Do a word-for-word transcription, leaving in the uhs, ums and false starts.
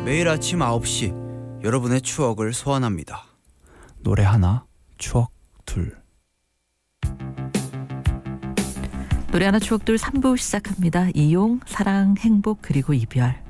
매일 아침 아홉 시 여러분의 추억을 소환합니다. 노래 하나, 추억 둘. 노래 하나 추억 둘 삼 부 시작합니다. 이용, 사랑, 행복, 그리고 이별.